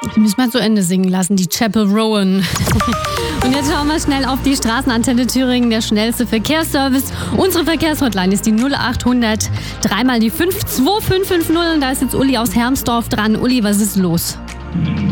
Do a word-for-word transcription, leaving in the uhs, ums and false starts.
Die müssen wir zu Ende singen lassen, die Chapel Rowan. Und jetzt schauen wir schnell auf die Straßenantenne Thüringen, der schnellste Verkehrsservice. Unsere Verkehrshotline ist die null achthundert, dreimal die fünf zwei fünf fünf null. Und da ist jetzt Uli aus Hermsdorf dran. Uli, was ist los?